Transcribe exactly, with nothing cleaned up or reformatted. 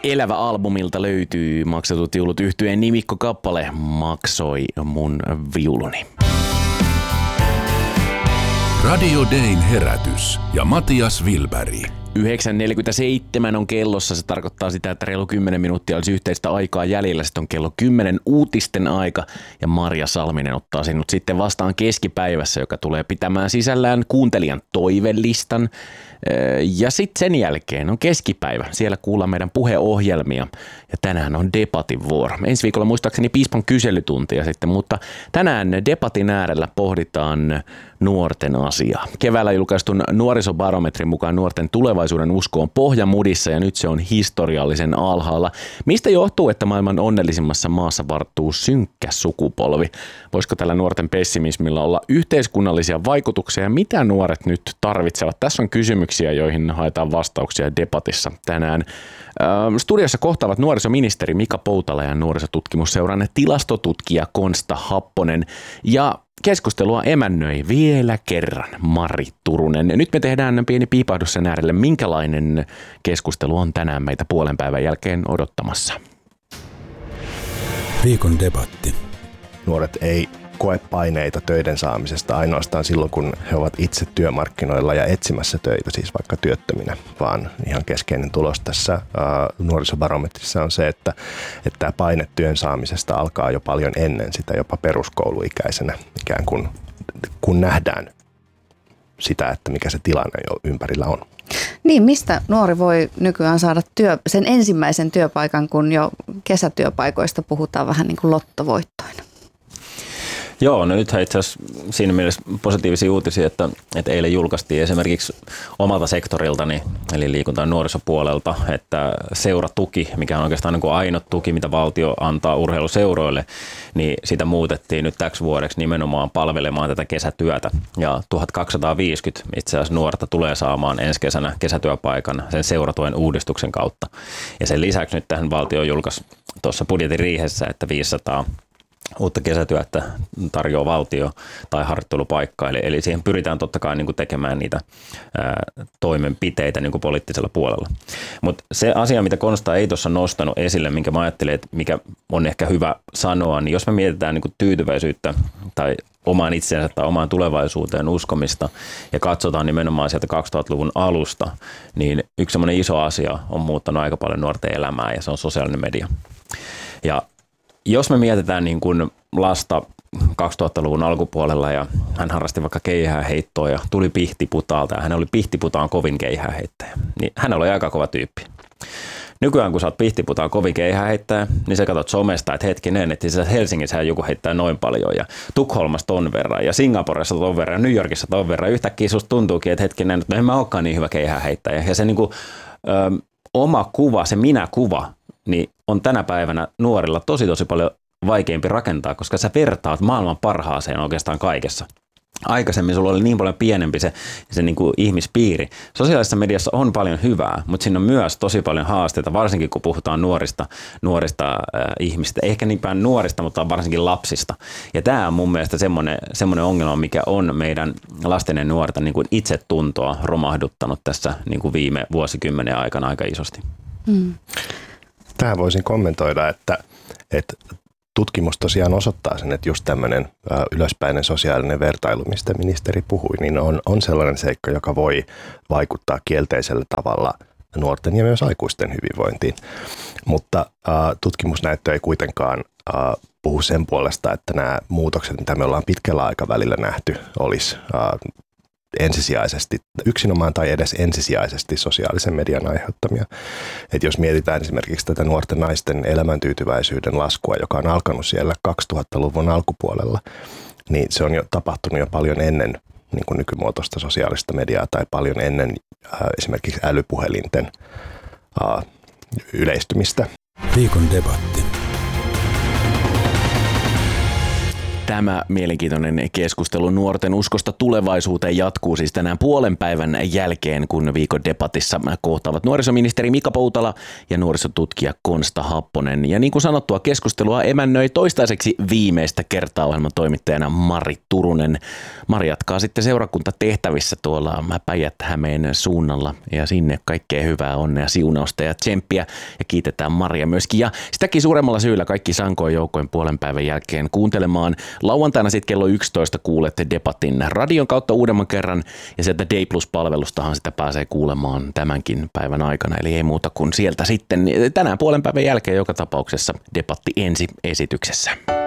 Elävä albumilta löytyy Maksetut viulut -yhtyeen nimikkokappale Maksoi mun viuluni. Radio Dayn herätys ja Matias Wilberg. yhdeksän neljäkymmentäseitsemän on kellossa. Se tarkoittaa sitä, että reilu kymmenen minuuttia olisi yhteistä aikaa jäljellä. Sitten on kello kymmenen uutisten aika ja Marja Salminen ottaa sinut sitten vastaan keskipäivässä, joka tulee pitämään sisällään kuuntelijan toivelistan. Ja sitten sen jälkeen on keskipäivä. Siellä kuullaan meidän puheohjelmia ja tänään on debatin vuoro. Ensi viikolla muistaakseni piispan kyselytuntia sitten, mutta tänään debatin äärellä pohditaan nuorten asiaa. Keväällä julkaistun nuorisobarometrin mukaan nuorten tulevaisuuden usko on pohjamudissa ja nyt se on historiallisen alhaalla. Mistä johtuu, että maailman onnellisimmassa maassa varttuu synkkä sukupolvi? Voisiko tällä nuorten pessimismillä olla yhteiskunnallisia vaikutuksia ja mitä nuoret nyt tarvitsevat? Tässä on kysymyksiä, joihin haetaan vastauksia debatissa tänään. Studiossa kohtaavat nuorisoministeri Mika Poutala ja nuorisotutkimusseuran tilastotutkija Konsta Happonen ja keskustelua emännöi vielä kerran Mari Turunen. Nyt me tehdään pieni piipahdus sen äärelle. Minkälainen keskustelu on tänään meitä puolen päivän jälkeen odottamassa? Viikon debatti. Nuoret ei koe paineita töiden saamisesta ainoastaan silloin, kun he ovat itse työmarkkinoilla ja etsimässä töitä, siis vaikka työttöminä, vaan ihan keskeinen tulos tässä ää, nuorisobarometrissa on se, että, että tämä paine työn saamisesta alkaa jo paljon ennen sitä, jopa peruskouluikäisenä, ikään kuin kun nähdään sitä, että mikä se tilanne jo ympärillä on. Niin, mistä nuori voi nykyään saada työ, sen ensimmäisen työpaikan, kun jo kesätyöpaikoista puhutaan vähän niin kuin lottovoittoina? Joo, no nythän itse asiassa siinä mielessä positiivisia uutisia, että, että eilen julkaistiin esimerkiksi omalta sektoriltani, eli liikunta- ja nuorisopuolelta, että seuratuki, mikä on oikeastaan niin kuin ainoa tuki, mitä valtio antaa urheiluseuroille, niin sitä muutettiin nyt täksi vuodeksi nimenomaan palvelemaan tätä kesätyötä. Ja tuhatkaksisataaviisikymmentä itse asiassa nuorta tulee saamaan ensi kesänä kesätyöpaikan sen seuratuen uudistuksen kautta. Ja sen lisäksi nyt tähän valtio julkaisi tuossa budjetin riihessä, että viisisataa uutta kesätyötä tarjoaa valtio tai harjoittelupaikka. Eli, eli siihen pyritään totta kai niin kuin tekemään niitä ää, toimenpiteitä niin kuin poliittisella puolella. Mutta se asia, mitä Konsta ei tuossa nostanut esille, minkä mä ajattelin, että mikä on ehkä hyvä sanoa, niin jos me mietitään niin kuin tyytyväisyyttä tai omaan itseensä tai omaan tulevaisuuteen uskomista ja katsotaan nimenomaan sieltä kaksituhattaluvun alusta, niin yksi semmoinen iso asia on muuttanut aika paljon nuorten elämää ja se on sosiaalinen media. Ja jos me mietitään niin kuin lasta kaksituhattaluvun alkupuolella ja hän harrasti vaikka keihääheittoa ja tuli Pihtiputaalta ja hän oli Pihtiputaan kovin keihääheittäjä, niin hän oli aika kova tyyppi. Nykyään kun sä oot Pihtiputaan kovin keihääheittäjä, niin sä katsot somesta, että hetkinen, että Helsingissä joku heittää noin paljon ja Tukholmassa ton verran ja Singaporessa ton verran ja New Yorkissa ton verran. Yhtäkkiä susta tuntuukin, että hetkinen, että en mä olekaan niin hyvä keihääheittäjä. Ja se niin kuin, ö, oma kuva, se minä-kuva, niin on tänä päivänä nuorilla tosi tosi paljon vaikeampi rakentaa, koska sä vertaat maailman parhaaseen oikeastaan kaikessa. Aikaisemmin sulla oli niin paljon pienempi se, se niin kuin ihmispiiri. Sosiaalisessa mediassa on paljon hyvää, mutta siinä on myös tosi paljon haasteita, varsinkin kun puhutaan nuorista, nuorista äh, ihmistä. Ehkä niinpä nuorista, mutta varsinkin lapsista. Ja tämä on mun mielestä semmoinen, semmoinen ongelma, mikä on meidän lasten ja nuorten niin kuin itsetuntoa romahduttanut tässä niin kuin viime vuosikymmenen aikana aika isosti. Mm. Tähän voisin kommentoida, että, että tutkimus tosiaan osoittaa sen, että just tämmöinen ylöspäinen sosiaalinen vertailu, mistä ministeri puhui, niin on, on sellainen seikka, joka voi vaikuttaa kielteisellä tavalla nuorten ja myös aikuisten hyvinvointiin. Mutta äh, tutkimusnäyttö ei kuitenkaan äh, puhu sen puolesta, että nämä muutokset, mitä me ollaan pitkällä aikavälillä nähty, olisi äh, ensisijaisesti, yksinomaan tai edes ensisijaisesti sosiaalisen median aiheuttamia. Et jos mietitään esimerkiksi tätä nuorten naisten elämäntyytyväisyyden laskua, joka on alkanut siellä kaksituhattaluvun alkupuolella, niin se on jo tapahtunut jo paljon ennen niin kuin nykymuotoista sosiaalista mediaa tai paljon ennen äh, esimerkiksi älypuhelinten äh, yleistymistä. Viikon debatti. Tämä mielenkiintoinen keskustelu nuorten uskosta tulevaisuuteen jatkuu siis tänään puolen päivän jälkeen, kun viikon debatissa kohtaavat nuorisoministeri Mika Poutala ja nuorisotutkija Konsta Happonen. Ja niin kuin sanottua, keskustelua emännöi toistaiseksi viimeistä kertaa ohjelman toimittajana Mari Turunen. Mari jatkaa sitten seurakuntatehtävissä tuolla Päijät-Hämeen suunnalla ja sinne kaikkea hyvää, onnea, siunausta ja tsemppiä. Ja kiitetään Maria myöskin. Ja sitäkin suuremmalla syyllä kaikki sankoin joukkojen puolen päivän jälkeen kuuntelemaan. Lauantaina sitten kello yksitoista kuulette debatin radion kautta uudemman kerran ja sieltä Day Plus-palvelustahan sitä pääsee kuulemaan tämänkin päivän aikana. Eli ei muuta kuin sieltä sitten tänään puolen päivän jälkeen joka tapauksessa debatti ensi esityksessä.